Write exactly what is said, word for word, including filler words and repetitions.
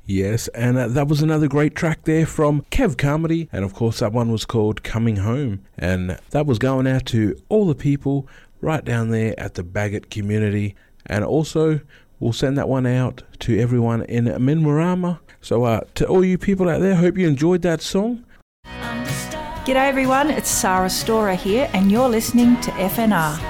Yes, and uh, that was another great track there from Kev Carmody, and of course that one was called Coming Home, and that was going out to all the people right down there at the Bagot community, and also we'll send that one out to everyone in Minwarama. So uh, to all you people out there, hope you enjoyed that song. G'day everyone, it's Sarah Storer here and you're listening to F N R.